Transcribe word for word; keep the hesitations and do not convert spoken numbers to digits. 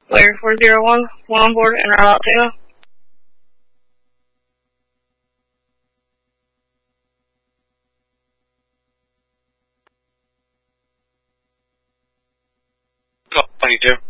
Layer four zero one, one on board, and route takeoff. Oh, twenty-two.